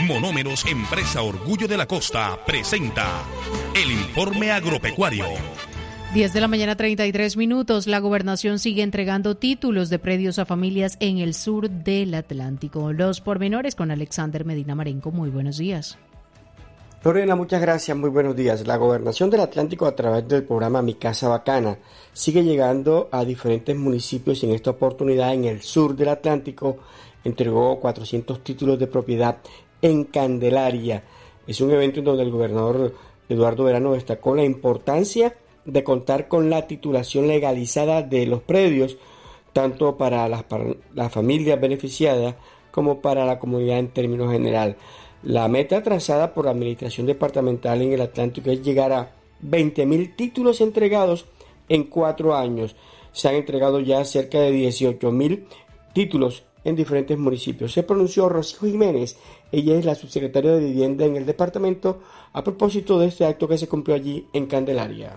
Monómeros, empresa Orgullo de la Costa, presenta el informe agropecuario. 10 de la mañana, 33 minutos. La gobernación sigue entregando títulos de predios a familias en el sur del Atlántico. Los pormenores con Alexander Medina Marenco. Muy buenos días. Lorena, muchas gracias, muy buenos días. La Gobernación del Atlántico, a través del programa Mi Casa Bacana, sigue llegando a diferentes municipios y en esta oportunidad en el sur del Atlántico entregó 400 títulos de propiedad en Candelaria. Es un evento en donde el gobernador Eduardo Verano destacó la importancia de contar con la titulación legalizada de los predios, tanto para las familias beneficiadas como para la comunidad en términos general. La meta trazada por la Administración Departamental en el Atlántico es llegar a 20.000 títulos entregados en 4 años. Se han entregado ya cerca de 18.000 títulos en diferentes municipios. Se pronunció Rocío Jiménez, ella es la subsecretaria de Vivienda en el departamento, a propósito de este acto que se cumplió allí en Candelaria.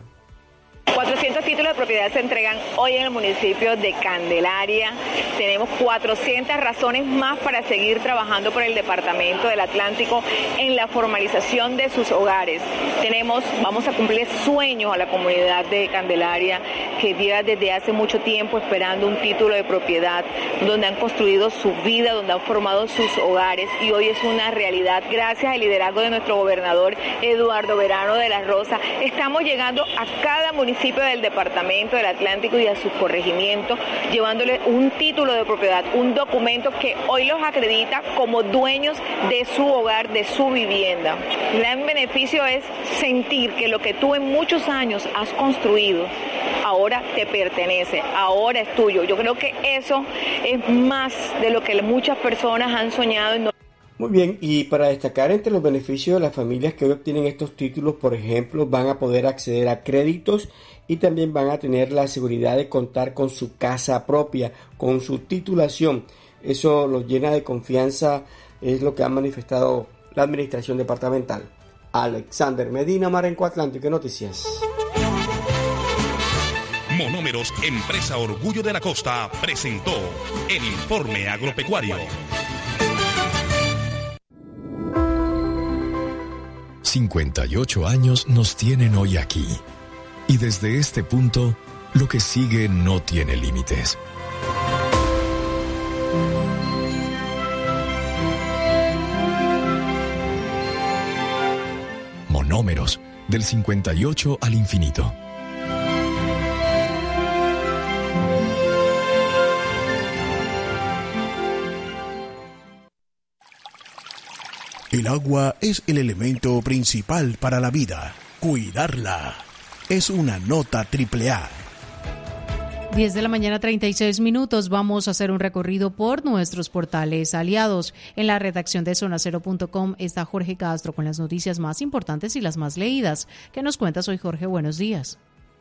400 títulos de propiedad se entregan hoy en el municipio de Candelaria. Tenemos 400 razones más para seguir trabajando por el departamento del Atlántico en la formalización de sus hogares. Vamos a cumplir sueños a la comunidad de Candelaria que lleva desde hace mucho tiempo esperando un título de propiedad, donde han construido su vida, donde han formado sus hogares y hoy es una realidad. Gracias al liderazgo de nuestro gobernador Eduardo Verano de la Rosa, estamos llegando a cada municipio del departamento del Atlántico y a sus corregimientos, llevándole un título de propiedad, un documento que hoy los acredita como dueños de su hogar, de su vivienda. El gran beneficio es sentir que lo que tú en muchos años has construido ahora te pertenece, ahora es tuyo. Yo creo que eso es más de lo que muchas personas han soñado. Muy bien, y para destacar entre los beneficios de las familias que hoy obtienen estos títulos, por ejemplo, van a poder acceder a créditos y también van a tener la seguridad de contar con su casa propia, con su titulación. Eso los llena de confianza, es lo que ha manifestado la administración departamental. Alexander Medina Marenco, Atlántico Noticias. Monómeros, empresa Orgullo de la Costa, presentó el informe agropecuario. 58 años nos tienen hoy aquí. Y desde este punto, lo que sigue no tiene límites. Monómeros, del 58 al infinito. El agua es el elemento principal para la vida. Cuidarla es una nota AAA. 10 de la mañana, 36 minutos. Vamos a hacer un recorrido por nuestros portales aliados. En la redacción de zonacero.com está Jorge Castro con las noticias más importantes y las más leídas. ¿Qué nos cuentas hoy, Jorge? Buenos días.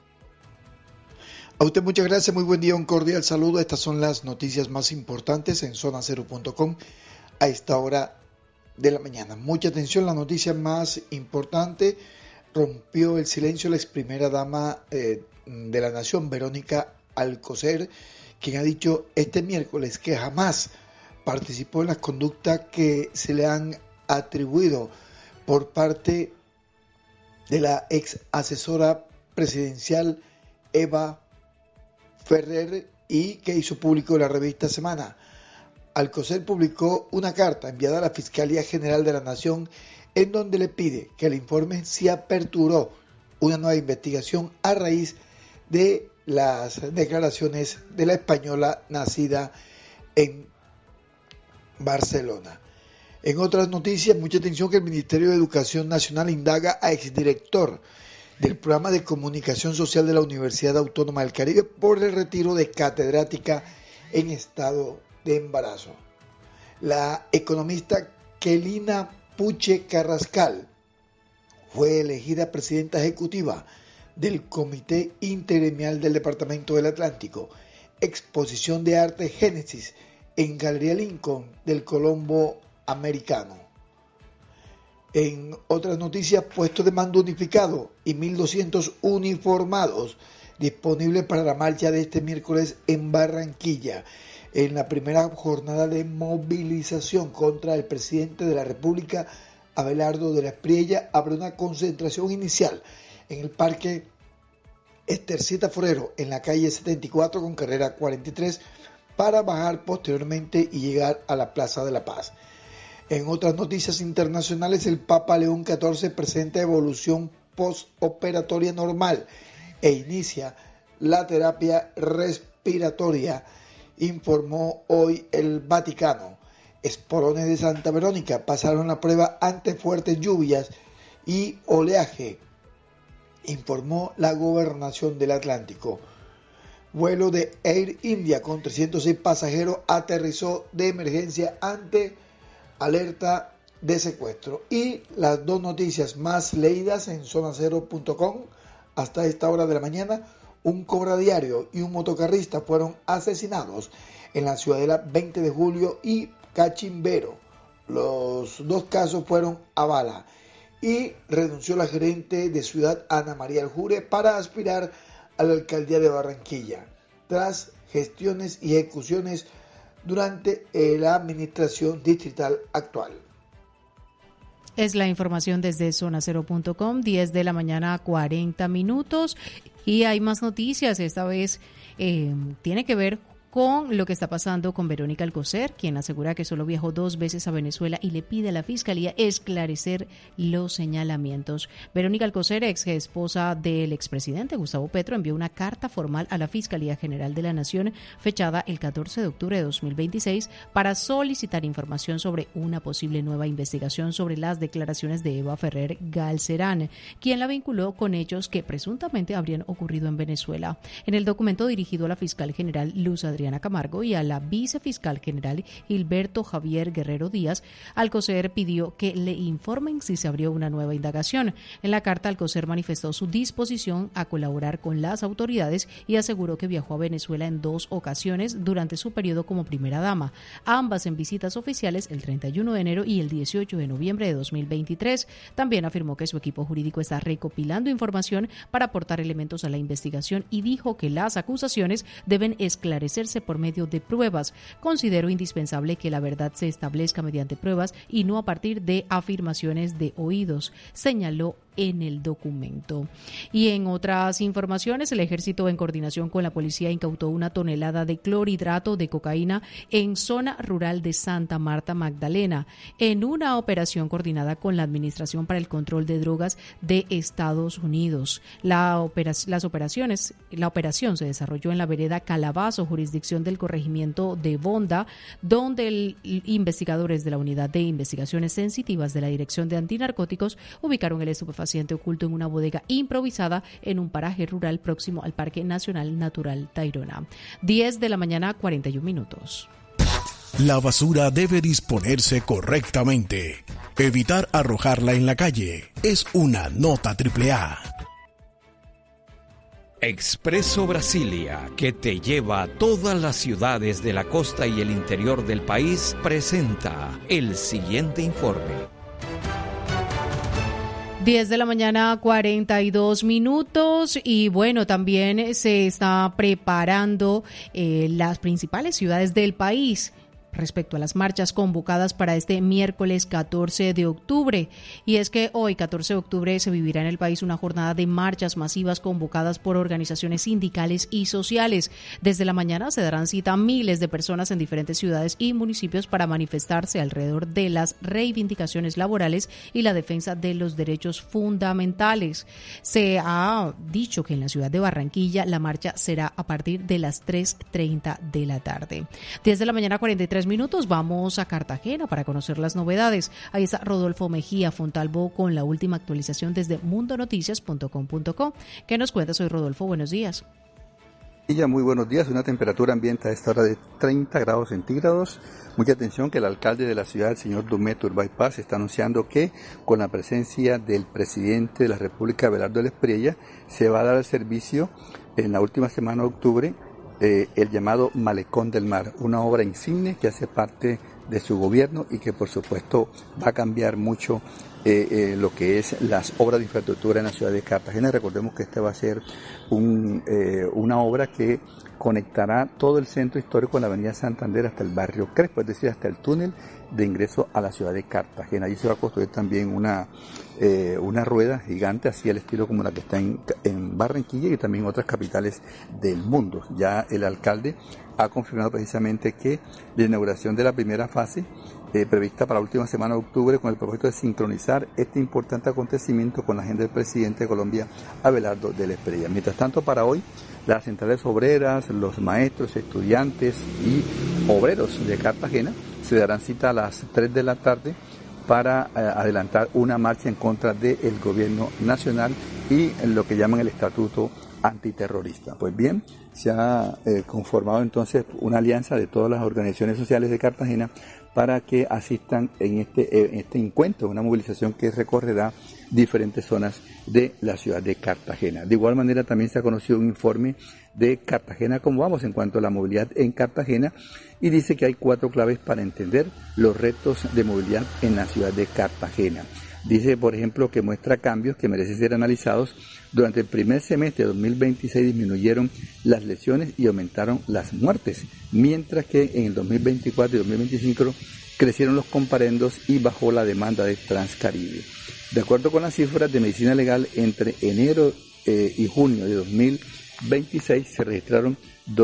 A usted muchas gracias, muy buen día, un cordial saludo. Estas son las noticias más importantes en zonacero.com a esta hora de la mañana. Mucha atención, la noticia más importante: rompió el silencio la ex primera dama de la nación, Verónica Alcocer, quien ha dicho este miércoles que jamás participó en las conductas que se le han atribuido por parte de la ex asesora presidencial Eva Ferrer y que hizo público la revista Semana. Alcocer publicó una carta enviada a la Fiscalía General de la Nación en donde le pide que el informe se aperturó una nueva investigación a raíz de las declaraciones de la española nacida en Barcelona. En otras noticias, mucha atención que el Ministerio de Educación Nacional indaga a exdirector del Programa de Comunicación Social de la Universidad Autónoma del Caribe por el retiro de catedrática en estado de embarazo. La economista Kelina Puche Carrascal fue elegida presidenta ejecutiva del Comité Intergremial del Departamento del Atlántico. Exposición de arte Génesis en Galería Lincoln del Colombo Americano. En otras noticias, puesto de mando unificado y 1.200 uniformados disponibles para la marcha de este miércoles en Barranquilla. en la primera jornada de movilización contra el presidente de la República, Abelardo de la Espriella, habrá una concentración inicial en el Parque Estercita Forero, en la calle 74 con carrera 43, para bajar posteriormente y llegar a la Plaza de la Paz. En otras noticias internacionales, el Papa León XIV presenta evolución postoperatoria normal e inicia la terapia respiratoria, informó hoy el Vaticano. Esporones de Santa Verónica pasaron la prueba ante fuertes lluvias y oleaje, informó la Gobernación del Atlántico. Vuelo de Air India con 306 pasajeros aterrizó de emergencia ante alerta de secuestro. Y las dos noticias más leídas en zonacero.com hasta esta hora de la mañana: un cobradiario y un motocarrista fueron asesinados en la Ciudadela 20 de Julio y Cachimbero. Los dos casos fueron a bala. Y renunció la gerente de Ciudad, Ana María Aljure, para aspirar a la alcaldía de Barranquilla, tras gestiones y ejecuciones durante la administración distrital actual. Es la información desde zonacero.com, 10 de la mañana, 40 minutos. Y hay más noticias, esta vez tiene que ver con lo que está pasando con Verónica Alcocer, quien asegura que solo viajó 2 veces a Venezuela y le pide a la Fiscalía esclarecer los señalamientos. Verónica Alcocer, ex esposa del expresidente Gustavo Petro, envió una carta formal a la Fiscalía General de la Nación fechada el 14 de octubre de 2026 para solicitar información sobre una posible nueva investigación sobre las declaraciones de Eva Ferrer Galcerán, quien la vinculó con hechos que presuntamente habrían ocurrido en Venezuela. En el documento dirigido a la fiscal general Luz Adriana Camargo y a la vicefiscal general Gilberto Javier Guerrero Díaz, Alcocer pidió que le informen si se abrió una nueva indagación. En la carta, Alcocer manifestó su disposición a colaborar con las autoridades y aseguró que viajó a Venezuela en 2 ocasiones durante su periodo como primera dama, ambas en visitas oficiales el 31 de enero y el 18 de noviembre de 2023. También afirmó que su equipo jurídico está recopilando información para aportar elementos a la investigación y dijo que las acusaciones deben esclarecerse por medio de pruebas. Considero indispensable que la verdad se establezca mediante pruebas y no a partir de afirmaciones de oídos, señaló en el documento. Y en otras informaciones, el Ejército, en coordinación con la policía, incautó 1 tonelada de clorhidrato de cocaína en zona rural de Santa Marta Magdalena, en una operación coordinada con la Administración para el Control de Drogas de Estados Unidos. La operación se desarrolló en la vereda Calabazo, jurisdicción del corregimiento de Bonda, donde investigadores de la Unidad de Investigaciones Sensitivas de la Dirección de Antinarcóticos ubicaron el estupefaciente oculto en una bodega improvisada en un paraje rural próximo al Parque Nacional Natural Tayrona. 10 de la mañana, 41 minutos. La basura debe disponerse correctamente. Evitar arrojarla en la calle es una nota AAA. Expreso Brasilia, que te lleva a todas las ciudades de la costa y el interior del país, presenta el siguiente informe. 10 de la mañana, 42 minutos. Y bueno, también se está preparando las principales ciudades del país respecto a las marchas convocadas para este miércoles 14 de octubre. Y es que hoy, 14 de octubre, se vivirá en el país una jornada de marchas masivas convocadas por organizaciones sindicales y sociales. Desde la mañana se darán cita a miles de personas en diferentes ciudades y municipios para manifestarse alrededor de las reivindicaciones laborales y la defensa de los derechos fundamentales. Se ha dicho que en la ciudad de Barranquilla la marcha será a partir de las 3:30 de la tarde. 10 de la mañana, 43 minutos, vamos a Cartagena para conocer las novedades. Ahí está Rodolfo Mejía Fontalvo con la última actualización desde mundonoticias.com.co. ¿Qué nos cuentas hoy, Rodolfo? Buenos días. Muy buenos días. Una temperatura ambiente a esta hora de 30 grados centígrados. Mucha atención que el alcalde de la ciudad, el señor Dumet Urbay Paz, está anunciando que con la presencia del presidente de la República, Abelardo de la Espriella, se va a dar el servicio en la última semana de octubre el llamado Malecón del Mar, una obra insigne que hace parte de su gobierno y que por supuesto va a cambiar mucho lo que es las obras de infraestructura en la ciudad de Cartagena. Recordemos que esta va a ser una obra que conectará todo el centro histórico con la avenida Santander hasta el barrio Crespo, es decir, hasta el túnel de ingreso a la ciudad de Cartagena. Allí se va a construir también una rueda gigante, así al estilo como la que está en Barranquilla y también en otras capitales del mundo. Ya el alcalde ha confirmado precisamente que la inauguración de la primera fase prevista para la última semana de octubre, con el propósito de sincronizar este importante acontecimiento con la agenda del presidente de Colombia, Abelardo de la Espriella. Mientras tanto, para hoy, las centrales obreras, los maestros, estudiantes y obreros de Cartagena se darán cita a las 3 de la tarde para adelantar una marcha en contra del gobierno nacional y lo que llaman el estatuto antiterrorista. Pues bien, se ha conformado entonces una alianza de todas las organizaciones sociales de Cartagena para que asistan en este encuentro, una movilización que recorrerá diferentes zonas de la ciudad de Cartagena. De igual manera también se ha conocido un informe de Cartagena Cómo Vamos en cuanto a la movilidad en Cartagena y dice que hay 4 claves para entender los retos de movilidad en la ciudad de Cartagena. Dice, por ejemplo, que muestra cambios que merecen ser analizados. Durante el primer semestre de 2026 disminuyeron las lesiones y aumentaron las muertes, mientras que en el 2024 y 2025 crecieron los comparendos y bajó la demanda de Transcaribe. De acuerdo con las cifras de medicina legal, entre enero y junio de 2026 se registraron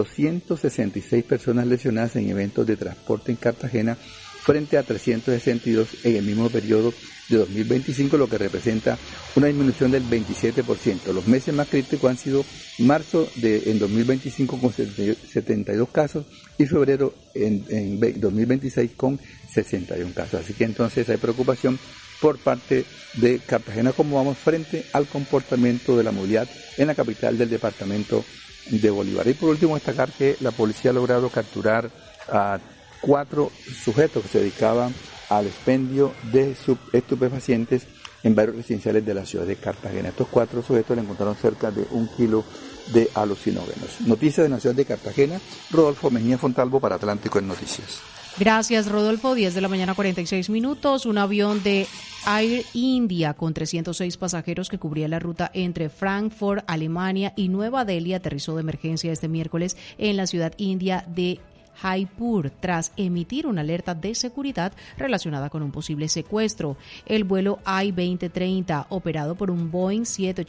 266 personas lesionadas en eventos de transporte en Cartagena, frente a 362 en el mismo periodo de 2025, lo que representa una disminución del 27%. Los meses más críticos han sido marzo en 2025 con 72 casos y febrero en 2026 con 61 casos. Así que entonces hay preocupación por parte de Cartagena Cómo Vamos frente al comportamiento de la movilidad en la capital del departamento de Bolívar. Y por último destacar que la policía ha logrado capturar a 4 sujetos que se dedicaban al expendio de estupefacientes en varios residenciales de la ciudad de Cartagena. Estos 4 sujetos le encontraron cerca de 1 kilo de alucinógenos. Noticias de la ciudad de Cartagena, Rodolfo Mejía Fontalvo para Atlántico en Noticias. Gracias, Rodolfo. 10 de la mañana, 46 minutos. Un avión de Air India con 306 pasajeros que cubría la ruta entre Frankfurt, Alemania y Nueva Delhi aterrizó de emergencia este miércoles en la ciudad india de Jaipur tras emitir una alerta de seguridad relacionada con un posible secuestro. El vuelo I-2030, operado por un Boeing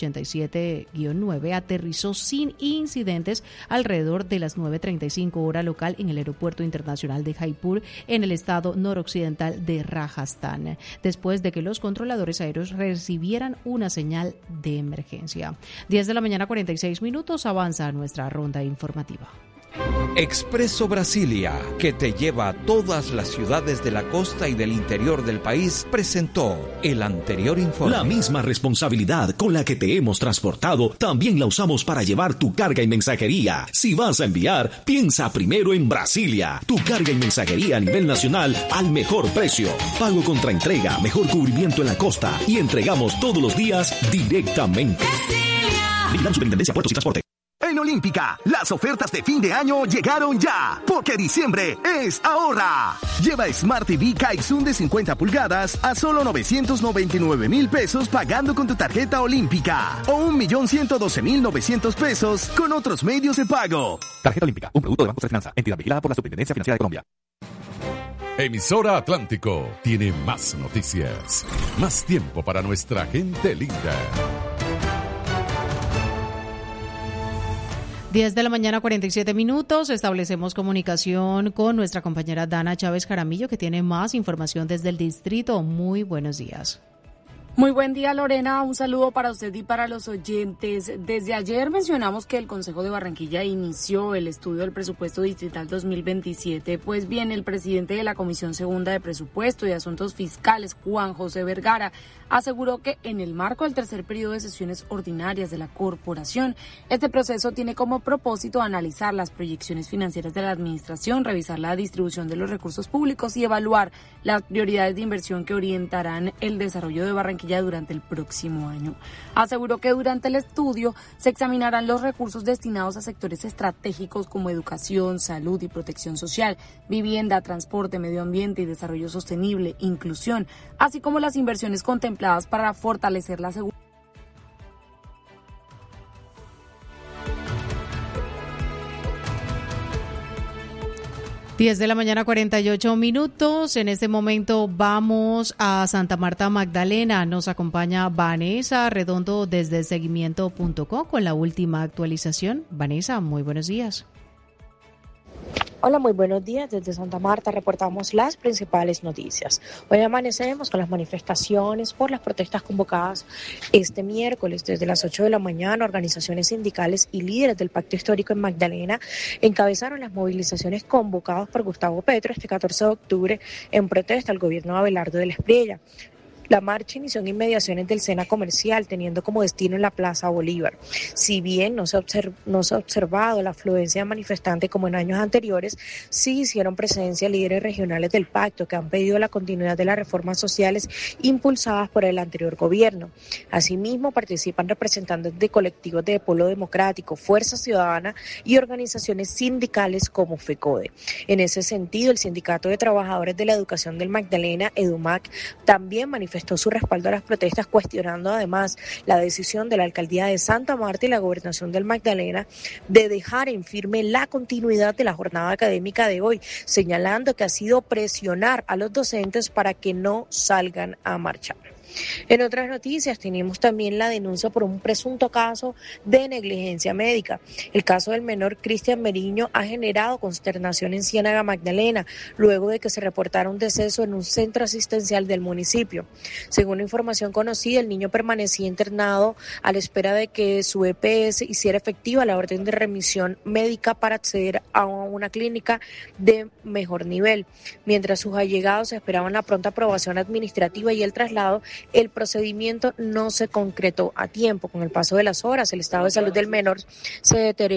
787-9, aterrizó sin incidentes alrededor de las 9:35 hora local en el aeropuerto internacional de Jaipur, en el estado noroccidental de Rajasthan, después de que los controladores aéreos recibieran una señal de emergencia. 10 de la mañana, 46 minutos, avanza nuestra ronda informativa. Expreso Brasilia, que te lleva a todas las ciudades de la costa y del interior del país, presentó el anterior informe. La misma responsabilidad con la que te hemos transportado, también la usamos para llevar tu carga y mensajería. Si vas a enviar, piensa primero en Brasilia. Tu carga y mensajería a nivel nacional al mejor precio. Pago contra entrega, mejor cubrimiento en la costa y entregamos todos los días directamente. Vigilamos Superintendencia Puertos y Transporte. En Olímpica, las ofertas de fin de año llegaron ya, porque diciembre es ahorra. Lleva Smart TV Kaixun de 50 pulgadas a solo 999,000 pesos pagando con tu tarjeta Olímpica o 1,112,900 pesos con otros medios de pago. Tarjeta Olímpica, un producto de Banco de Finanza, entidad vigilada por la Superintendencia Financiera de Colombia. Emisora Atlántico tiene más noticias, más tiempo para nuestra gente linda. 10 de la mañana, 47 minutos. Establecemos comunicación con nuestra compañera Dana Chávez Jaramillo, que tiene más información desde el distrito. Muy buenos días. Muy buen día, Lorena. Un saludo para usted y para los oyentes. Desde ayer mencionamos que el Consejo de Barranquilla inició el estudio del presupuesto distrital 2027. Pues bien, el presidente de la Comisión Segunda de Presupuesto y Asuntos Fiscales, Juan José Vergara, aseguró que en el marco del tercer periodo de sesiones ordinarias de la corporación, este proceso tiene como propósito analizar las proyecciones financieras de la administración, revisar la distribución de los recursos públicos y evaluar las prioridades de inversión que orientarán el desarrollo de Barranquilla durante el próximo año. Aseguró que durante el estudio se examinarán los recursos destinados a sectores estratégicos como educación, salud y protección social, vivienda, transporte, medio ambiente y desarrollo sostenible, inclusión, así como las inversiones contempladas para fortalecer la seguridad. 10 de la mañana, 48 minutos. En este momento vamos a Santa Marta Magdalena. Nos acompaña Vanessa Redondo desde seguimiento.co con la última actualización. Vanessa, muy buenos días. Hola, muy buenos días. Desde Santa Marta reportamos las principales noticias. Hoy amanecemos con las manifestaciones por las protestas convocadas este miércoles desde las 8 de la mañana. Organizaciones sindicales y líderes del Pacto Histórico en Magdalena encabezaron las movilizaciones convocadas por Gustavo Petro este 14 de octubre en protesta al gobierno de Abelardo del Espriella. La marcha inició en inmediaciones del Sena Comercial, teniendo como destino en la Plaza Bolívar. Si bien no se ha observado la afluencia de manifestantes como en años anteriores, sí hicieron presencia líderes regionales del pacto que han pedido la continuidad de las reformas sociales impulsadas por el anterior gobierno. Asimismo, participan representantes de colectivos de Polo Democrático, Fuerza Ciudadana y organizaciones sindicales como FECODE. En ese sentido, el Sindicato de Trabajadores de la Educación del Magdalena, EDUMAC, también manifestó su respaldo a las protestas, cuestionando además la decisión de la Alcaldía de Santa Marta y la Gobernación del Magdalena de dejar en firme la continuidad de la jornada académica de hoy, señalando que ha sido presionar a los docentes para que no salgan a marchar. En otras noticias tenemos también la denuncia por un presunto caso de negligencia médica. El caso del menor Cristian Meriño ha generado consternación en Ciénaga Magdalena, luego de que se reportara un deceso en un centro asistencial del municipio. Según la información conocida, el niño permanecía internado a la espera de que su EPS hiciera efectiva la orden de remisión médica para acceder a una clínica de mejor nivel. Mientras sus allegados esperaban la pronta aprobación administrativa y el traslado, el procedimiento no se concretó a tiempo. Con el paso de las horas, el estado de salud del menor se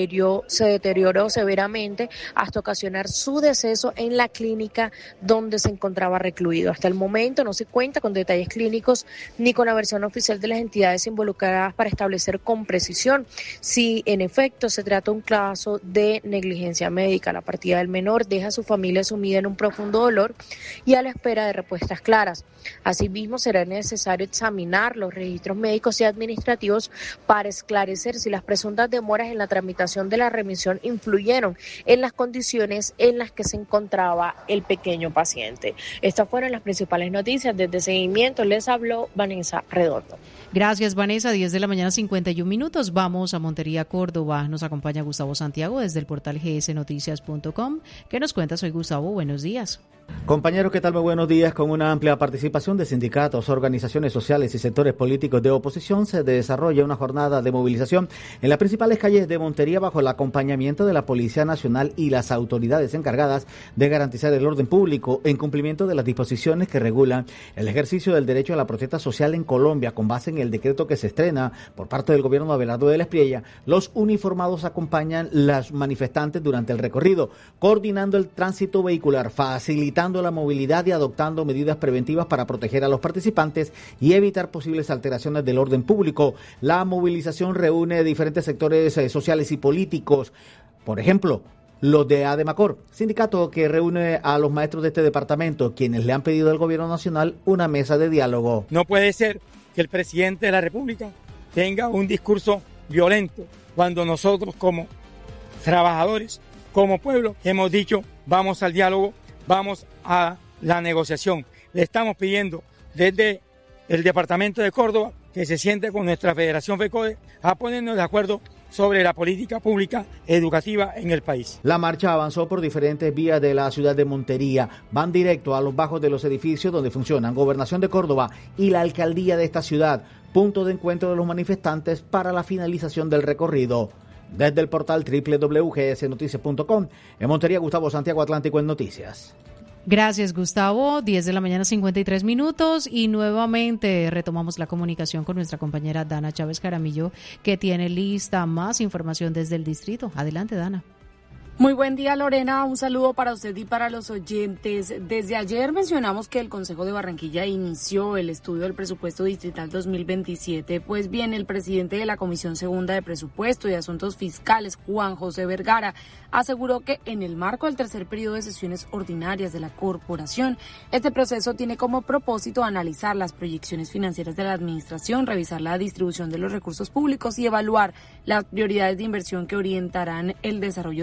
deterioró severamente hasta ocasionar su deceso en la clínica donde se encontraba recluido. Hasta el momento no se cuenta con detalles clínicos ni con la versión oficial de las entidades involucradas para establecer con precisión si en efecto se trata de un caso de negligencia médica. La partida del menor deja a su familia sumida en un profundo dolor y a la espera de respuestas claras. Asimismo, será necesario examinar los registros médicos y administrativos para esclarecer si las presuntas demoras en la tramitación de la remisión influyeron en las condiciones en las que se encontraba el pequeño paciente. Estas fueron las principales noticias. Desde Seguimiento les habló Vanessa Redondo. Gracias, Vanessa. 10 de la mañana, 51 minutos. Vamos a Montería, Córdoba. Nos acompaña Gustavo Santiago desde el portal gsnoticias.com. ¿Qué nos cuentas hoy, Gustavo? Buenos días. Compañeros, ¿qué tal? Muy buenos días. Con una amplia participación de sindicatos, organizaciones sociales y sectores políticos de oposición, se desarrolla una jornada de movilización en las principales calles de Montería bajo el acompañamiento de la Policía Nacional y las autoridades encargadas de garantizar el orden público en cumplimiento de las disposiciones que regulan el ejercicio del derecho a la protesta social en Colombia. Con base en el decreto que se estrena por parte del gobierno de Abelardo del Espriella, los uniformados acompañan las manifestantes durante el recorrido, coordinando el tránsito vehicular, facilitando la movilidad y adoptando medidas preventivas para proteger a los participantes y evitar posibles alteraciones del orden público. La movilización reúne diferentes sectores sociales y políticos, por ejemplo, los de ADEMACOR, sindicato que reúne a los maestros de este departamento, quienes le han pedido al gobierno nacional una mesa de diálogo. No puede ser que el presidente de la República tenga un discurso violento cuando nosotros como trabajadores, como pueblo, hemos dicho vamos al diálogo, vamos a la negociación. Le estamos pidiendo desde el departamento de Córdoba que se siente con nuestra Federación FECODE a ponernos de acuerdo sobre la política pública educativa en el país. La marcha avanzó por diferentes vías de la ciudad de Montería. Van directo a los bajos de los edificios donde funcionan Gobernación de Córdoba y la Alcaldía de esta ciudad, punto de encuentro de los manifestantes para la finalización del recorrido. Desde el portal www.gsnoticias.com, en Montería, Gustavo Santiago, Atlántico en Noticias. Gracias, Gustavo. 10 de la mañana, 53 minutos. Y nuevamente retomamos la comunicación con nuestra compañera Dana Chávez Caramillo, que tiene lista más información desde el distrito. Adelante, Dana. Muy buen día, Lorena. Un saludo para usted y para los oyentes. Desde ayer mencionamos que el Consejo de Barranquilla inició el estudio del presupuesto distrital 2027. Pues bien, el presidente de la Comisión Segunda de Presupuesto y Asuntos Fiscales, Juan José Vergara, aseguró que en el marco del tercer periodo de sesiones ordinarias de la corporación, este proceso tiene como propósito analizar las proyecciones financieras de la administración, revisar la distribución de los recursos públicos y evaluar las prioridades de inversión que orientarán el desarrollo de Barranquilla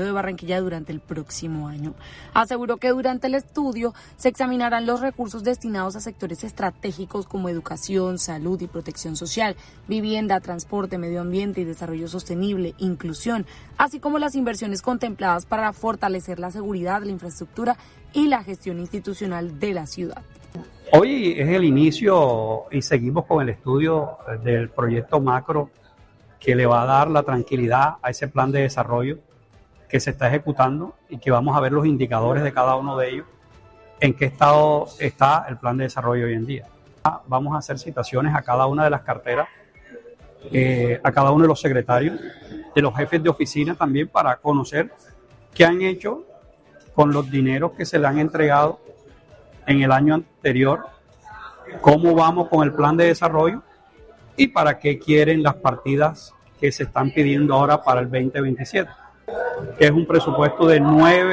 Barranquilla durante el próximo año. Aseguró que durante el estudio se examinarán los recursos destinados a sectores estratégicos como educación, salud y protección social, vivienda, transporte, medio ambiente y desarrollo sostenible, inclusión, así como las inversiones contempladas para fortalecer la seguridad, la infraestructura y la gestión institucional de la ciudad. Hoy es el inicio y seguimos con el estudio del proyecto macro que le va a dar la tranquilidad a ese plan de desarrollo que se está ejecutando y que vamos a ver los indicadores de cada uno de ellos, en qué estado está el plan de desarrollo hoy en día. Vamos a hacer citaciones a cada una de las carteras, a cada uno de los secretarios, de los jefes de oficina también, para conocer qué han hecho con los dineros que se le han entregado en el año anterior, cómo vamos con el plan de desarrollo y para qué quieren las partidas que se están pidiendo ahora para el 2027, que es un presupuesto de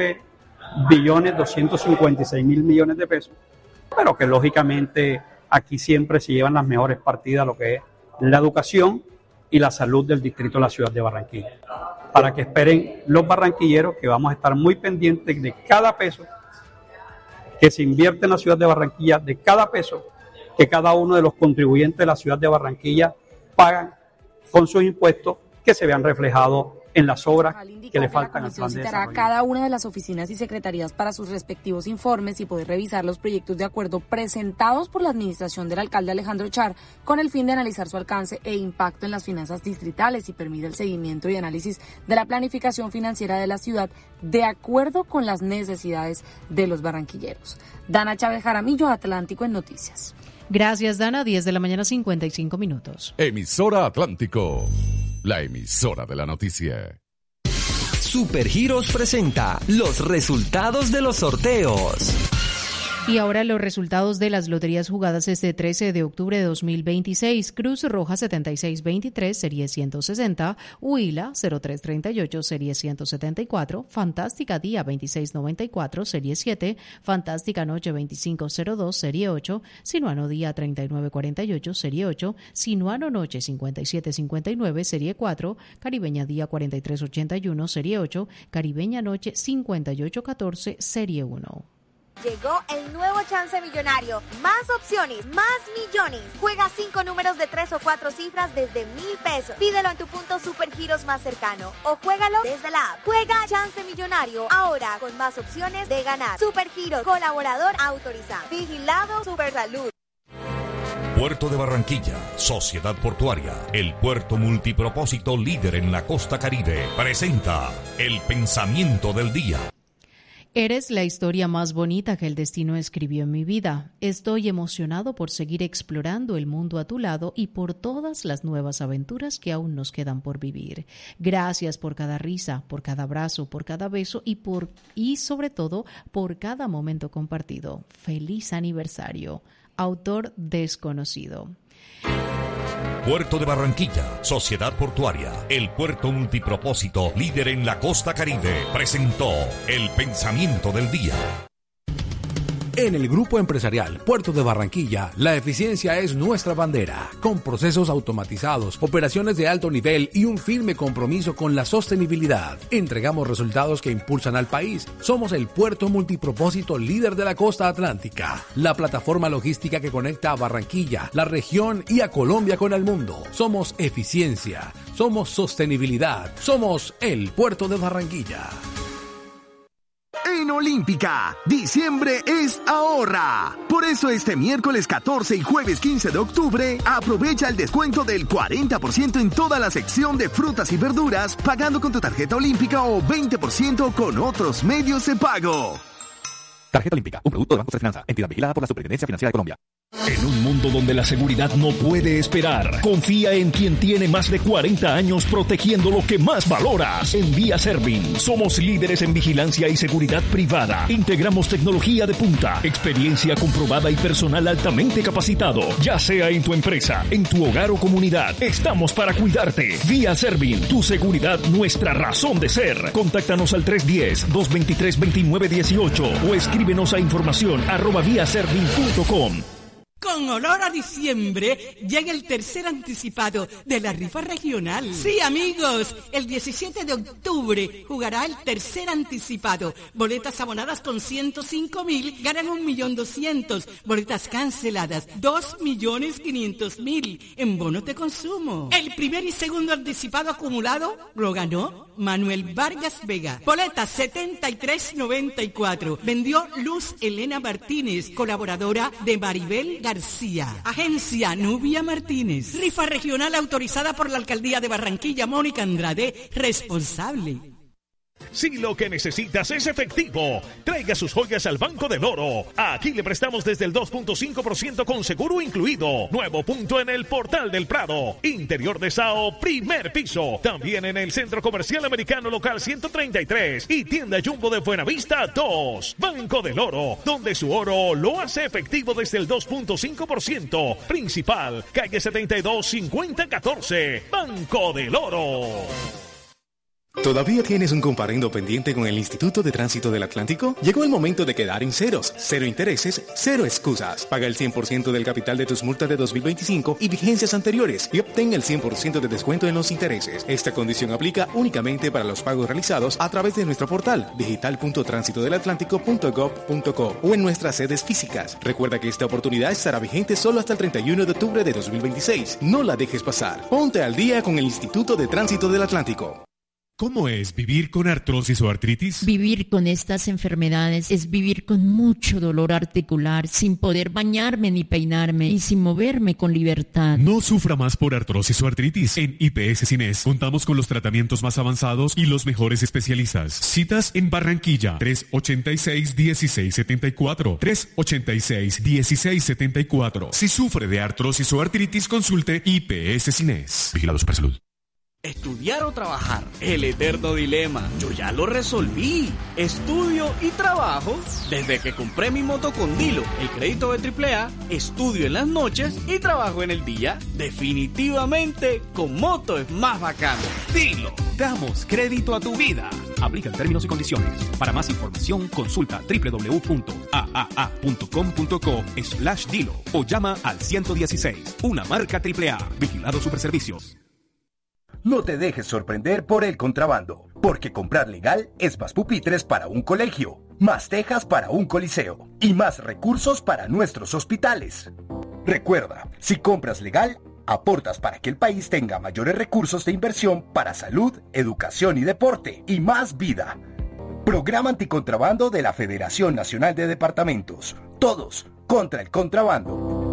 9.256.000 millones de pesos, pero que lógicamente aquí siempre se llevan las mejores partidas, lo que es la educación y la salud del distrito de la ciudad de Barranquilla, para que esperen los barranquilleros que vamos a estar muy pendientes de cada peso que se invierte en la ciudad de Barranquilla, de cada peso que cada uno de los contribuyentes de la ciudad de Barranquilla pagan con sus impuestos, que se vean reflejados en las obras que le faltan al plan de desarrollo. Cada una de las oficinas y secretarías para sus respectivos informes y poder revisar los proyectos de acuerdo presentados por la administración del alcalde Alejandro Char, con el fin de analizar su alcance e impacto en las finanzas distritales y permite el seguimiento y análisis de la planificación financiera de la ciudad de acuerdo con las necesidades de los barranquilleros. Dana Chávez Jaramillo, Atlántico en Noticias. Gracias, Dana. 10 de la mañana, 55 minutos. Emisora Atlántico, la emisora de la noticia. Supergiros presenta los resultados de los sorteos. Y ahora los resultados de las loterías jugadas este 13 de octubre de 2026. Cruz Roja 7623, serie 160. Huila 0338, serie 174. Fantástica Día 2694, serie 7. Fantástica Noche 2502, serie 8. Sinuano Día 3948, serie 8. Sinuano Noche 5759, serie 4. Caribeña Día 4381, serie 8. Caribeña Noche 5814, serie 1. Llegó el nuevo Chance Millonario. Más opciones, más millones. Juega 5 números de 3 o 4 cifras desde 1.000 pesos. Pídelo en tu punto Supergiros más cercano o juégalo desde la app. Juega Chance Millonario ahora con más opciones de ganar. Supergiros, colaborador autorizado. Vigilado Supersalud. Puerto de Barranquilla, Sociedad Portuaria, el puerto multipropósito líder en la costa Caribe, presenta el pensamiento del día. Eres la historia más bonita que el destino escribió en mi vida. Estoy emocionado por seguir explorando el mundo a tu lado y por todas las nuevas aventuras que aún nos quedan por vivir. Gracias por cada risa, por cada abrazo, por cada beso y sobre todo por cada momento compartido. Feliz aniversario. Autor desconocido. Puerto de Barranquilla, Sociedad Portuaria, el puerto multipropósito líder en la costa Caribe, presentó el pensamiento del día. En el Grupo Empresarial Puerto de Barranquilla, la eficiencia es nuestra bandera, con procesos automatizados, operaciones de alto nivel y un firme compromiso con la sostenibilidad. Entregamos resultados que impulsan al país. Somos el puerto multipropósito líder de la costa atlántica, la plataforma logística que conecta a Barranquilla, la región y a Colombia con el mundo. Somos eficiencia, somos sostenibilidad, somos el Puerto de Barranquilla. En Olímpica, diciembre es ahorra. Por eso este miércoles 14 y jueves 15 de octubre, aprovecha el descuento del 40% en toda la sección de frutas y verduras, pagando con tu tarjeta Olímpica o 20% con otros medios de pago. Tarjeta Olímpica, un producto de Banco de Finanza, entidad vigilada por la Superintendencia Financiera de Colombia. En un mundo donde la seguridad no puede esperar, confía en quien tiene más de 40 años protegiendo lo que más valoras. En Vía Servin, somos líderes en vigilancia y seguridad privada. Integramos tecnología de punta, experiencia comprobada y personal altamente capacitado. Ya sea en tu empresa, en tu hogar o comunidad, estamos para cuidarte. Vía Servin, tu seguridad, nuestra razón de ser. Contáctanos al 310-223-2918 o escríbenos a información@viaservin.com. Con con olor a diciembre, llega el tercer anticipado de la rifa regional. Sí, amigos, el 17 de octubre jugará el tercer anticipado. Boletas abonadas con 105.000 ganan 1.200.000. Boletas canceladas 2.500.000 en bonos de consumo. El primer y segundo anticipado acumulado lo ganó Manuel Vargas Vega. Boletas 73.94. Vendió Luz Elena Martínez, colaboradora de Maribel García. Agencia Nubia Martínez. Rifa regional autorizada por la Alcaldía de Barranquilla. Mónica Andrade, responsable. Si lo que necesitas es efectivo, traiga sus joyas al Banco del Oro. Aquí le prestamos desde el 2.5% con seguro incluido. Nuevo punto en el Portal del Prado. Interior de Sao, primer piso. También en el Centro Comercial Americano Local 133 y Tienda Jumbo de Buenavista 2. Banco del Oro, donde su oro lo hace efectivo desde el 2.5%. Principal, calle 72 5014. Banco del Oro. ¿Todavía tienes un comparendo pendiente con el Instituto de Tránsito del Atlántico? Llegó el momento de quedar en ceros. Cero intereses, cero excusas. Paga el 100% del capital de tus multas de 2025 y vigencias anteriores y obtén el 100% de descuento en los intereses. Esta condición aplica únicamente para los pagos realizados a través de nuestro portal digital.transitodelatlántico.gov.co o en nuestras sedes físicas. Recuerda que esta oportunidad estará vigente solo hasta el 31 de octubre de 2026. No la dejes pasar. Ponte al día con el Instituto de Tránsito del Atlántico. ¿Cómo es vivir con artrosis o artritis? Vivir con estas enfermedades es vivir con mucho dolor articular, sin poder bañarme ni peinarme y sin moverme con libertad. No sufra más por artrosis o artritis. En IPS Cines contamos con los tratamientos más avanzados y los mejores especialistas. Citas en Barranquilla, 386-1674. 386-1674. Si sufre de artrosis o artritis, consulte IPS Cines. Vigilado Supersalud. Estudiar o trabajar, el eterno dilema. Yo ya lo resolví. Estudio y trabajo. Desde que compré mi moto con Dilo, el crédito de AAA, estudio en las noches y trabajo en el día. Definitivamente, con moto es más bacano. Dilo. Damos crédito a tu vida. Aplican términos y condiciones. Para más información, consulta www.aaa.com.co/Dilo o llama al 116. Una marca AAA. Vigilado Superservicios. No te dejes sorprender por el contrabando, porque comprar legal es más pupitres para un colegio, más tejas para un coliseo y más recursos para nuestros hospitales. Recuerda, si compras legal, aportas para que el país tenga mayores recursos de inversión para salud, educación y deporte y más vida. Programa anticontrabando de la Federación Nacional de Departamentos. Todos contra el contrabando.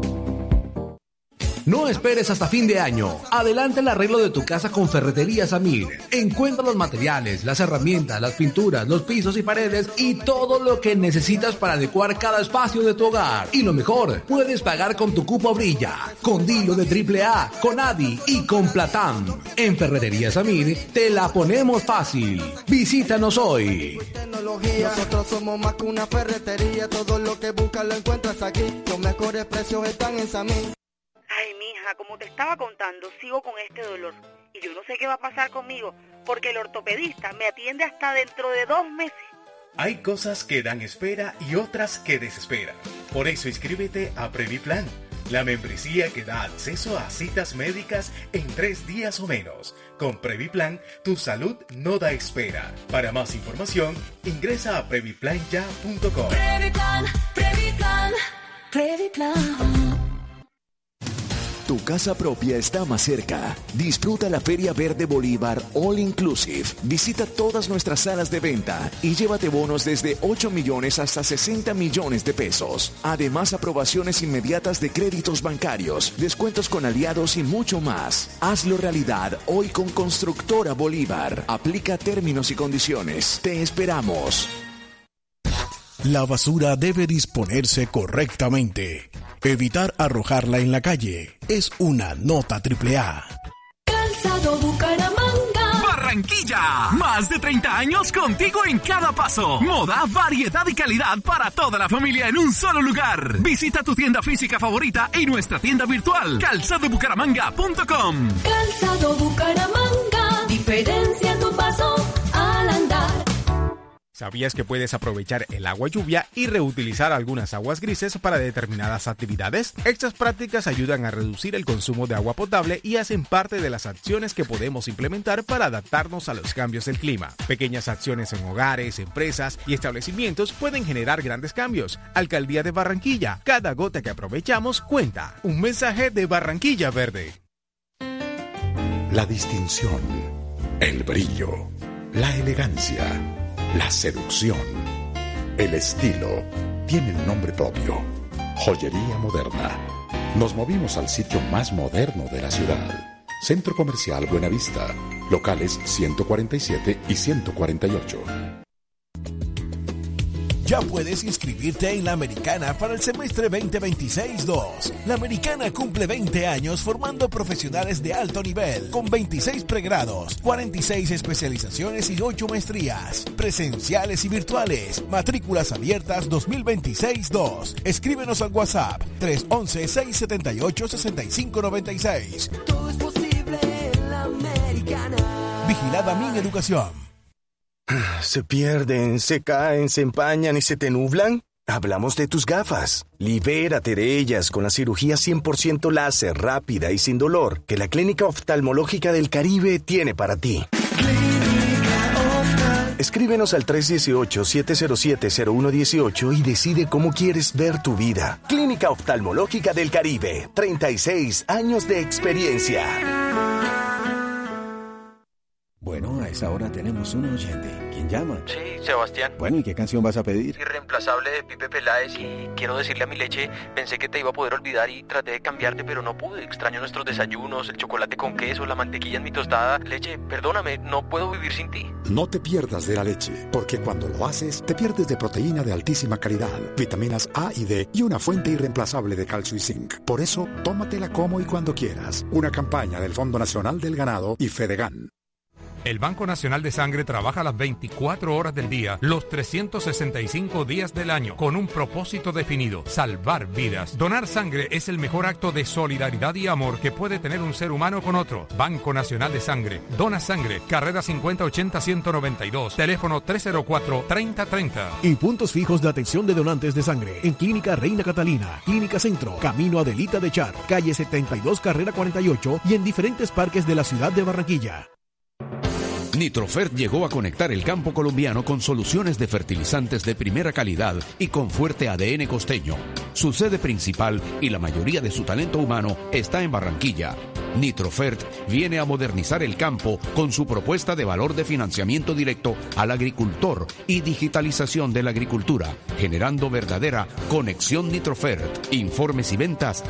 No esperes hasta fin de año. Adelanta el arreglo de tu casa con Ferretería Samir. Encuentra los materiales, las herramientas, las pinturas, los pisos y paredes y todo lo que necesitas para adecuar cada espacio de tu hogar. Y lo mejor, puedes pagar con tu cupo Brilla, con Dilo de AAA, con Adi y con Platam. En Ferretería Samir te la ponemos fácil. Visítanos hoy. Nosotros somos más que una ferretería. Todo lo que buscas lo encuentras aquí. Los mejores precios están en Samir. Ay, mija, como te estaba contando, sigo con este dolor y yo no sé qué va a pasar conmigo porque el ortopedista me atiende hasta dentro de 2 meses. Hay cosas que dan espera y otras que desesperan. Por eso inscríbete a Previplan, la membresía que da acceso a citas médicas en 3 días o menos. Con Previplan, tu salud no da espera. Para más información, ingresa a previplanya.com. Previplan, Previplan, Previplan. Tu casa propia está más cerca. Disfruta la Feria Verde Bolívar All Inclusive. Visita todas nuestras salas de venta y llévate bonos desde 8 millones hasta 60 millones de pesos. Además, aprobaciones inmediatas de créditos bancarios, descuentos con aliados y mucho más. Hazlo realidad hoy con Constructora Bolívar. Aplica términos y condiciones. Te esperamos. La basura debe disponerse correctamente. Evitar arrojarla en la calle es una nota AAA. Calzado Bucaramanga. Barranquilla. Más de 30 años contigo en cada paso. Moda, variedad y calidad para toda la familia en un solo lugar. Visita tu tienda física favorita y nuestra tienda virtual. calzadobucaramanga.com. Calzado Bucaramanga. Diferencia tu paso al andar. ¿Sabías que puedes aprovechar el agua lluvia y reutilizar algunas aguas grises para determinadas actividades? Estas prácticas ayudan a reducir el consumo de agua potable y hacen parte de las acciones que podemos implementar para adaptarnos a los cambios del clima. Pequeñas acciones en hogares, empresas y establecimientos pueden generar grandes cambios. Alcaldía de Barranquilla, cada gota que aprovechamos cuenta. Un mensaje de Barranquilla Verde. La distinción, el brillo, la elegancia, la seducción, el estilo, tienen nombre propio. Joyería Moderna. Nos movimos al sitio más moderno de la ciudad. Centro Comercial Buenavista. Locales 147 y 148. Ya puedes inscribirte en la Americana para el semestre 2026-2. La Americana cumple 20 años formando profesionales de alto nivel, con 26 pregrados, 46 especializaciones y 8 maestrías, presenciales y virtuales. Matrículas abiertas 2026-2. Escríbenos al WhatsApp 311-678-6596. Todo es posible en la Americana. Vigilada Mineducación. ¿Se pierden, se caen, se empañan y se te nublan? Hablamos de tus gafas. Libérate de ellas con la cirugía 100% láser, rápida y sin dolor que la Clínica Oftalmológica del Caribe tiene para ti. Escríbenos al 318-707-0118 y decide cómo quieres ver tu vida. Clínica Oftalmológica del Caribe, 36 años de experiencia. Bueno, a esa hora tenemos un oyente. ¿Quién llama? Sí, Sebastián. Bueno, ¿y qué canción vas a pedir? Irreemplazable de Pipe Peláez y quiero decirle a mi leche, pensé que te iba a poder olvidar y traté de cambiarte, pero no pude. Extraño nuestros desayunos, el chocolate con queso, la mantequilla en mi tostada. Leche, perdóname, no puedo vivir sin ti. No te pierdas de la leche, porque cuando lo haces, te pierdes de proteína de altísima calidad, vitaminas A y D y una fuente irreemplazable de calcio y zinc. Por eso, tómatela como y cuando quieras. Una campaña del Fondo Nacional del Ganado y Fedegan. El Banco Nacional de Sangre trabaja las 24 horas del día, los 365 días del año, con un propósito definido: salvar vidas. Donar sangre es el mejor acto de solidaridad y amor que puede tener un ser humano con otro. Banco Nacional de Sangre. Dona sangre. Carrera 5080-192. Teléfono 304-3030. Y puntos fijos de atención de donantes de sangre en Clínica Reina Catalina, Clínica Centro, Camino Adelita de Char, calle 72, carrera 48 y en diferentes parques de la ciudad de Barranquilla. Nitrofert llegó a conectar el campo colombiano con soluciones de fertilizantes de primera calidad y con fuerte ADN costeño. Su sede principal y la mayoría de su talento humano está en Barranquilla. Nitrofert viene a modernizar el campo con su propuesta de valor de financiamiento directo al agricultor y digitalización de la agricultura, generando verdadera conexión Nitrofert. Informes y ventas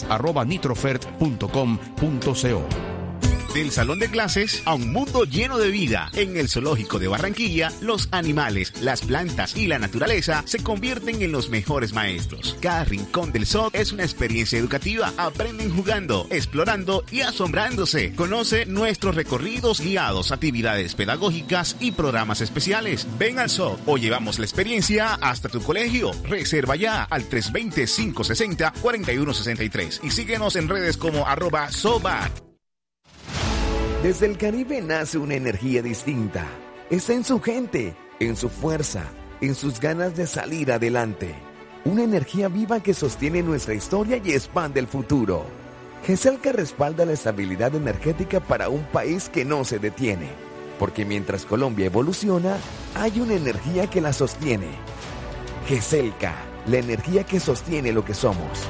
@nitrofert.com.co. Del salón de clases a un mundo lleno de vida. En el Zoológico de Barranquilla, los animales, las plantas y la naturaleza se convierten en los mejores maestros. Cada rincón del zoo es una experiencia educativa. Aprenden jugando, explorando y asombrándose. Conoce nuestros recorridos guiados, actividades pedagógicas y programas especiales. Ven al zoo o llevamos la experiencia hasta tu colegio. Reserva ya al 320-560-4163 y síguenos en redes como @zoobar. Desde el Caribe nace una energía distinta. Está en su gente, en su fuerza, en sus ganas de salir adelante. Una energía viva que sostiene nuestra historia y expande el futuro. GESELCA respalda la estabilidad energética para un país que no se detiene. Porque mientras Colombia evoluciona, hay una energía que la sostiene. GESELCA, la energía que sostiene lo que somos.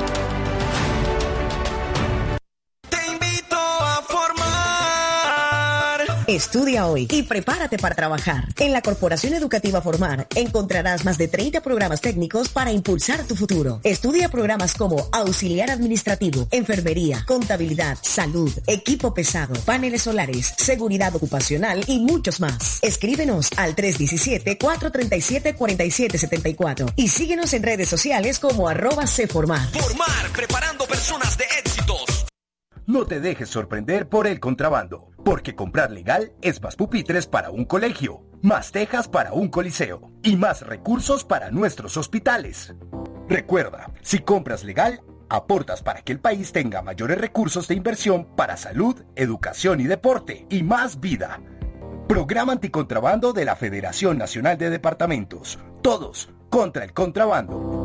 Estudia hoy y prepárate para trabajar. En la Corporación Educativa Formar encontrarás más de 30 programas técnicos para impulsar tu futuro. Estudia programas como auxiliar administrativo, enfermería, contabilidad, salud, equipo pesado, paneles solares, seguridad ocupacional y muchos más. Escríbenos al 317-437-4774 y síguenos en redes sociales como @cformar. Formar, preparando personas de éxitos. No te dejes sorprender por el contrabando, porque comprar legal es más pupitres para un colegio, más tejas para un coliseo y más recursos para nuestros hospitales. Recuerda, si compras legal, aportas para que el país tenga mayores recursos de inversión para salud, educación y deporte y más vida. Programa anticontrabando de la Federación Nacional de Departamentos. Todos contra el contrabando.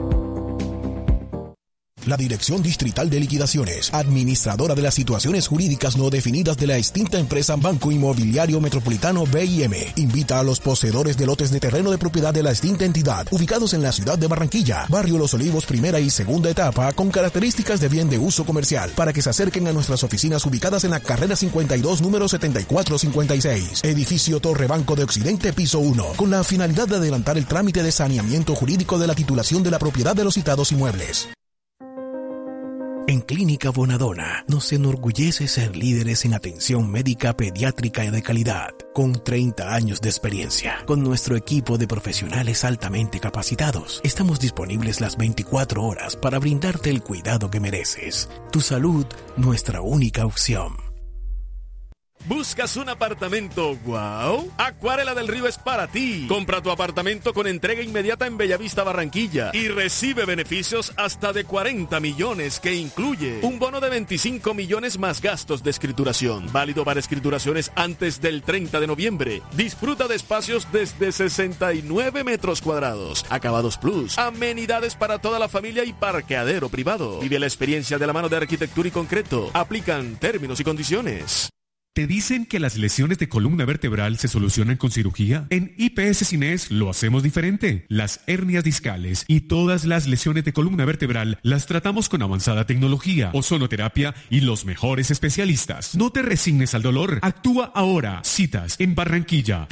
La Dirección Distrital de Liquidaciones, administradora de las situaciones jurídicas no definidas de la extinta empresa Banco Inmobiliario Metropolitano BIM, invita a los poseedores de lotes de terreno de propiedad de la extinta entidad, ubicados en la ciudad de Barranquilla, barrio Los Olivos, primera y segunda etapa, con características de bien de uso comercial, para que se acerquen a nuestras oficinas ubicadas en la carrera 52, número 7456, edificio Torre Banco de Occidente, piso 1, con la finalidad de adelantar el trámite de saneamiento jurídico de la titulación de la propiedad de los citados inmuebles. En Clínica Bonadona nos enorgullece ser líderes en atención médica pediátrica y de calidad, con 30 años de experiencia. Con nuestro equipo de profesionales altamente capacitados, estamos disponibles las 24 horas para brindarte el cuidado que mereces. Tu salud, nuestra única opción. ¿Buscas un apartamento wow? Acuarela del Río es para ti. Compra tu apartamento con entrega inmediata en Bellavista, Barranquilla y recibe beneficios hasta de 40 millones que incluye un bono de 25 millones más gastos de escrituración. Válido para escrituraciones antes del 30 de noviembre. Disfruta de espacios desde 69 metros cuadrados. Acabados Plus. Amenidades para toda la familia y parqueadero privado. Vive la experiencia de la mano de arquitectura y concreto. Aplican términos y condiciones. ¿Te dicen que las lesiones de columna vertebral se solucionan con cirugía? En IPS Cines lo hacemos diferente. Las hernias discales y todas las lesiones de columna vertebral las tratamos con avanzada tecnología, ozonoterapia y los mejores especialistas. No te resignes al dolor. Actúa ahora. Citas en Barranquilla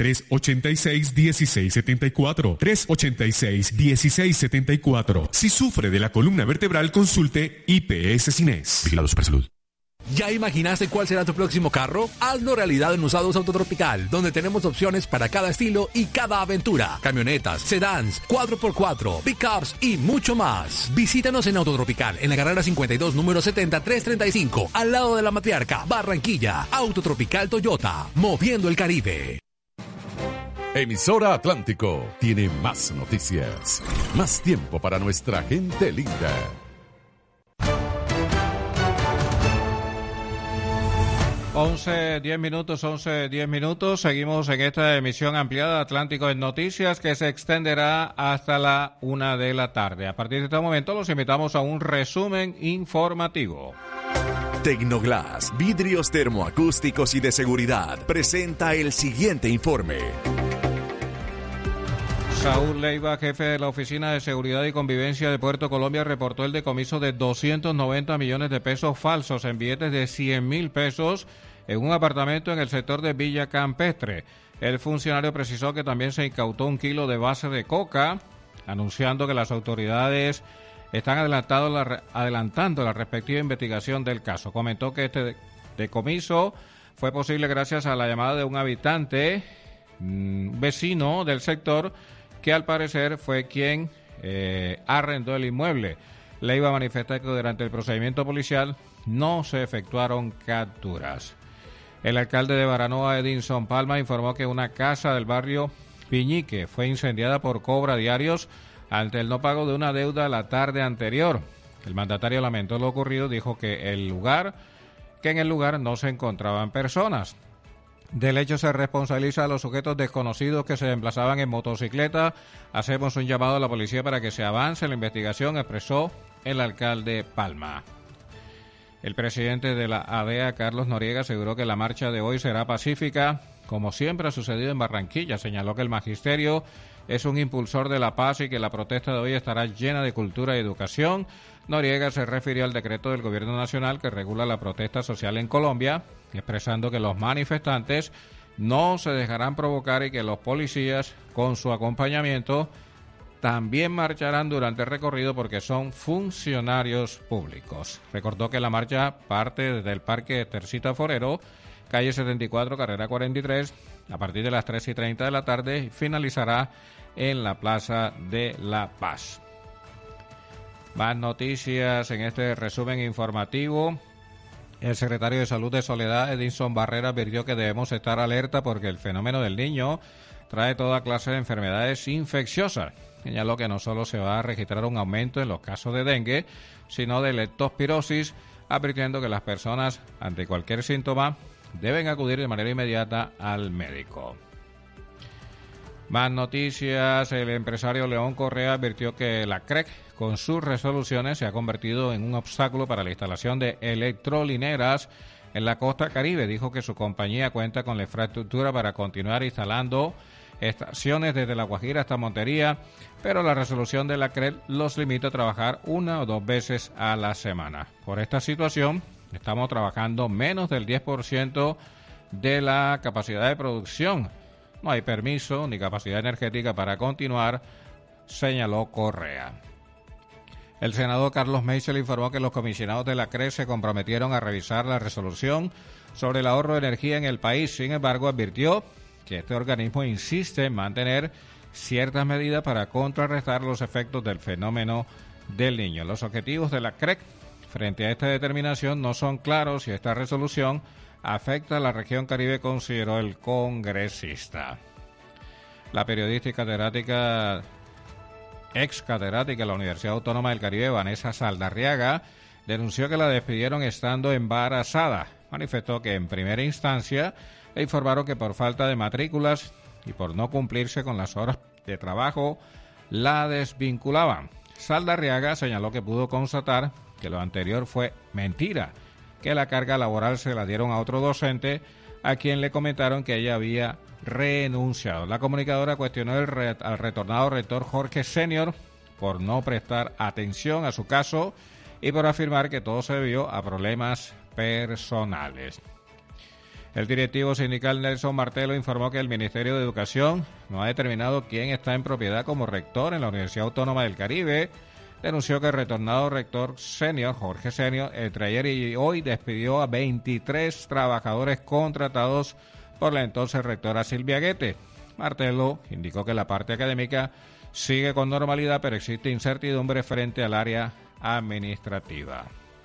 386-1674. 386-1674. Si sufre de la columna vertebral, consulte IPS Cines. Vigilado Supersalud. ¿Ya imaginaste cuál será tu próximo carro? Hazlo realidad en Usados Autotropical, donde tenemos opciones para cada estilo y cada aventura. Camionetas, sedans, 4x4, pickups y mucho más. Visítanos en Autotropical, en la carrera 52, número 70335, al lado de la Matriarca, Barranquilla. Autotropical Toyota, moviendo el Caribe. Emisora Atlántico tiene más noticias, más tiempo para nuestra gente linda. 11:10 minutos. Seguimos en esta emisión ampliada de Atlántico en Noticias, que se extenderá hasta la 1 de la tarde. A partir de este momento los invitamos a un resumen informativo. Tecnoglass, vidrios termoacústicos y de seguridad, presenta el siguiente informe. Saúl Leiva, jefe de la Oficina de Seguridad y Convivencia de Puerto Colombia, reportó el decomiso de 290 millones de pesos falsos en billetes de 100.000 pesos en un apartamento en el sector de Villa Campestre. El funcionario precisó que también se incautó 1 kilo de base de coca, anunciando que las autoridades están adelantando la respectiva investigación del caso. Comentó que este decomiso fue posible gracias a la llamada de un habitante, vecino del sector, que al parecer fue quien arrendó el inmueble. Leiva manifestó que durante el procedimiento policial no se efectuaron capturas. El alcalde de Baranoa, Edinson Palma, informó que una casa del barrio Piñique fue incendiada por cobra diarios ante el no pago de una deuda la tarde anterior. El mandatario lamentó lo ocurrido, dijo que en el lugar no se encontraban personas. Del hecho se responsabiliza a los sujetos desconocidos que se desplazaban en motocicleta. Hacemos un llamado a la policía para que se avance en la investigación, expresó el alcalde Palma. El presidente de la ADEA, Carlos Noriega, aseguró que la marcha de hoy será pacífica, como siempre ha sucedido en Barranquilla. Señaló que el magisterio es un impulsor de la paz y que la protesta de hoy estará llena de cultura y educación. Noriega se refirió al decreto del Gobierno Nacional que regula la protesta social en Colombia, expresando que los manifestantes no se dejarán provocar y que los policías, con su acompañamiento, también marcharán durante el recorrido porque son funcionarios públicos. Recordó que la marcha parte desde el Parque Tercita Forero, calle 74, carrera 43, a partir de las 3:30 de la tarde y finalizará en la Plaza de la Paz. Más noticias en este resumen informativo. El secretario de Salud de Soledad, Edinson Barrera, advirtió que debemos estar alerta porque el fenómeno del Niño trae toda clase de enfermedades infecciosas. Señaló que no solo se va a registrar un aumento en los casos de dengue, sino de leptospirosis, advirtiendo que las personas, ante cualquier síntoma, deben acudir de manera inmediata al médico. Más noticias. El empresario León Correa advirtió que la CREC, con sus resoluciones, se ha convertido en un obstáculo para la instalación de electrolineras en la costa caribe. Dijo que su compañía cuenta con la infraestructura para continuar instalando estaciones desde La Guajira hasta Montería, pero la resolución de la CREC los limita a trabajar 1 o 2 veces a la semana. Por esta situación, estamos trabajando menos del 10% de la capacidad de producción. No hay permiso ni capacidad energética para continuar, señaló Correa. El senador Carlos Meisel informó que los comisionados de la CREC se comprometieron a revisar la resolución sobre el ahorro de energía en el país. Sin embargo, advirtió que este organismo insiste en mantener ciertas medidas para contrarrestar los efectos del fenómeno del Niño. Los objetivos de la CREC frente a esta determinación no son claros y esta resolución afecta a la región Caribe, consideró el congresista. La periodista y catedrática, ex catedrática de la Universidad Autónoma del Caribe, Vanessa Saldarriaga, denunció que la despidieron estando embarazada. Manifestó que en primera instancia le informaron que por falta de matrículas y por no cumplirse con las horas de trabajo la desvinculaban. Saldarriaga señaló que pudo constatar que lo anterior fue mentira, que la carga laboral se la dieron a otro docente a quien le comentaron que ella había renunciado. La comunicadora cuestionó al retornado rector Jorge Senior por no prestar atención a su caso y por afirmar que todo se debió a problemas personales. El directivo sindical Nelson Martelo informó que el Ministerio de Educación no ha determinado quién está en propiedad como rector en la Universidad Autónoma del Caribe. Denunció que el retornado rector senior, Jorge Senior, entre ayer y hoy despidió a 23 trabajadores contratados por la entonces rectora Silvia Guete. Martelo indicó que la parte académica sigue con normalidad, pero existe incertidumbre frente al área administrativa.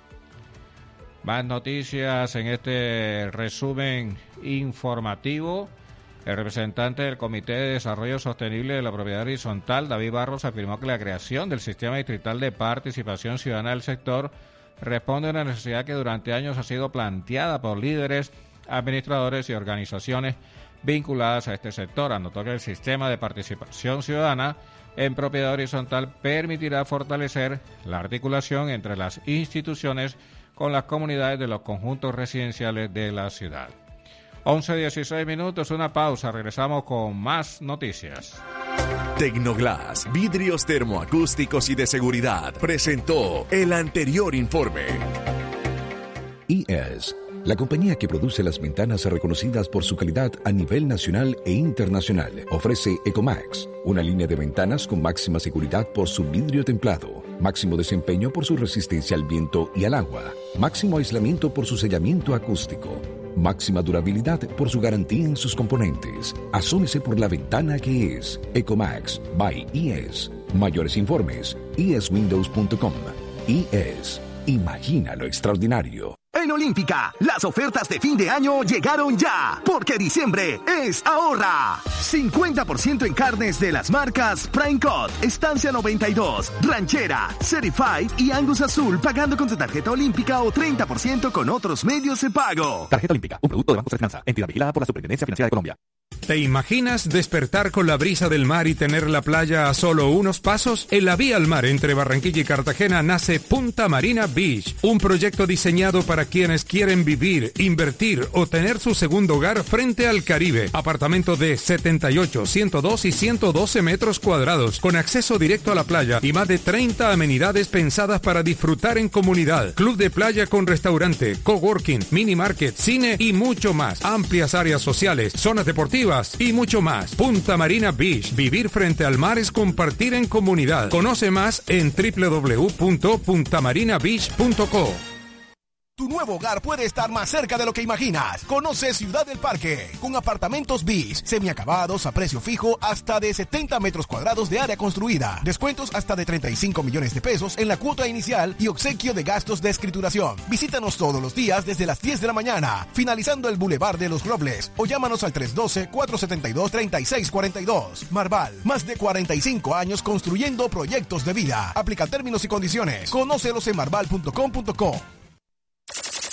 Más noticias en este resumen informativo. El representante del Comité de Desarrollo Sostenible de la Propiedad Horizontal, David Barros, afirmó que la creación del Sistema Distrital de Participación Ciudadana del sector responde a una necesidad que durante años ha sido planteada por líderes, administradores y organizaciones vinculadas a este sector. Anotó que el Sistema de Participación Ciudadana en Propiedad Horizontal permitirá fortalecer la articulación entre las instituciones con las comunidades de los conjuntos residenciales de la ciudad. 11:16 minutos, una pausa, regresamos con más noticias. Tecnoglass, vidrios termoacústicos y de seguridad, presentó el anterior informe. IES, la compañía que produce las ventanas reconocidas por su calidad a nivel nacional e internacional, ofrece Ecomax, una línea de ventanas con máxima seguridad por su vidrio templado, máximo desempeño por su resistencia al viento y al agua, máximo aislamiento por su sellamiento acústico, máxima durabilidad por su garantía en sus componentes. Asómese por la ventana que es Ecomax by IES. Mayores informes, ieswindows.com. IES. Imagina lo extraordinario. En Olímpica, las ofertas de fin de año llegaron ya, porque diciembre es ahorra. 50% en carnes de las marcas Prime Cut, Estancia 92, Ranchera, Certified y Angus Azul, pagando con tu tarjeta Olímpica o 30% con otros medios de pago. Tarjeta Olímpica, un producto de Banco de Finanza, entidad vigilada por la Superintendencia Financiera de Colombia. ¿Te imaginas despertar con la brisa del mar y tener la playa a solo unos pasos? En la vía al mar entre Barranquilla y Cartagena nace Punta Marina Beach, un proyecto diseñado para quienes quieren vivir, invertir o tener su segundo hogar frente al Caribe. Apartamento de 78, 102 y 112 metros cuadrados, con acceso directo a la playa y más de 30 amenidades pensadas para disfrutar en comunidad. Club de playa con restaurante, coworking, mini market, cine y mucho más. Amplias áreas sociales, zonas deportivas y mucho más. Punta Marina Beach. Vivir frente al mar es compartir en comunidad. Conoce más en www.puntamarinabeach.co. Tu nuevo hogar puede estar más cerca de lo que imaginas. Conoce Ciudad del Parque, con apartamentos BIS, semiacabados a precio fijo hasta de 70 metros cuadrados de área construida. Descuentos hasta de 35 millones de pesos en la cuota inicial y obsequio de gastos de escrituración. Visítanos todos los días desde las 10 de la mañana, finalizando el Boulevard de los Robles, o llámanos al 312-472-3642. Marval, más de 45 años construyendo proyectos de vida. Aplica términos y condiciones. Conócelos en marval.com.co.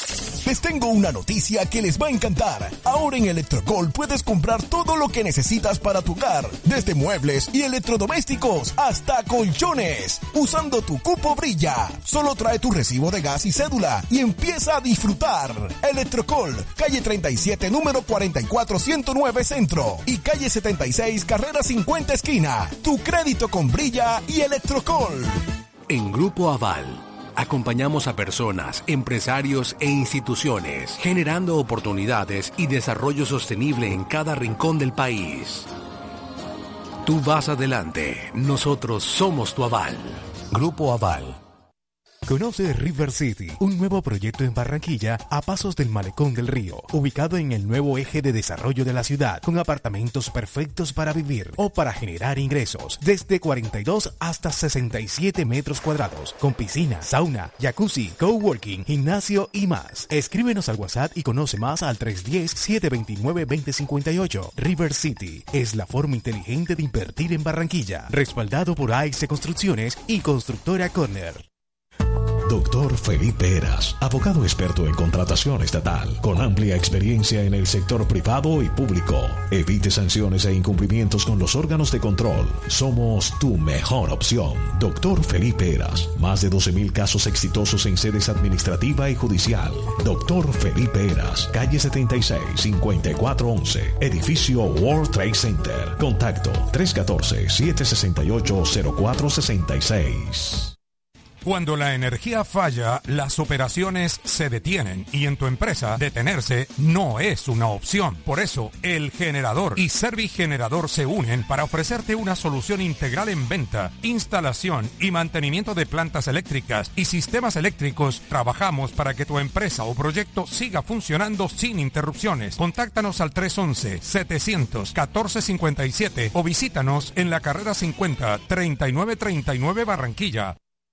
Les tengo una noticia que les va a encantar. Ahora en Electrocol puedes comprar todo lo que necesitas para tu hogar, desde muebles y electrodomésticos hasta colchones, usando tu cupo Brilla. Solo trae tu recibo de gas y cédula y empieza a disfrutar. Electrocol, calle 37, número 44109 Centro y calle 76, carrera 50 esquina. Tu crédito con Brilla y Electrocol. En Grupo Aval, acompañamos a personas, empresarios e instituciones, generando oportunidades y desarrollo sostenible en cada rincón del país. Tú vas adelante, nosotros somos tu aval. Grupo Aval. Conoce River City, un nuevo proyecto en Barranquilla a pasos del Malecón del Río, ubicado en el nuevo eje de desarrollo de la ciudad, con apartamentos perfectos para vivir o para generar ingresos, desde 42 hasta 67 metros cuadrados, con piscina, sauna, jacuzzi, coworking, gimnasio y más. Escríbenos al WhatsApp y conoce más al 310-729-2058. River City es la forma inteligente de invertir en Barranquilla, respaldado por AIC Construcciones y Constructora Corner. Doctor Felipe Heras, abogado experto en contratación estatal, con amplia experiencia en el sector privado y público. Evite sanciones e incumplimientos con los órganos de control. Somos tu mejor opción. Doctor Felipe Heras, más de 12,000 casos exitosos en sedes administrativa y judicial. Doctor Felipe Heras, calle 76, 5411, edificio World Trade Center. Contacto 314-768-0466. Cuando la energía falla, las operaciones se detienen y en tu empresa detenerse no es una opción. Por eso, El Generador y Servigenerador se unen para ofrecerte una solución integral en venta, instalación y mantenimiento de plantas eléctricas y sistemas eléctricos. Trabajamos para que tu empresa o proyecto siga funcionando sin interrupciones. Contáctanos al 311-700-1457 o visítanos en la carrera 50, 3939 Barranquilla.